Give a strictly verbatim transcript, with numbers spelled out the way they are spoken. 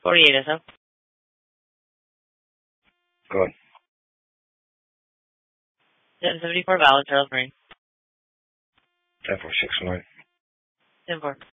forty-eight S O. Go ahead. seven seventy-four valid, Charles Marine. ten four six nine. ten four.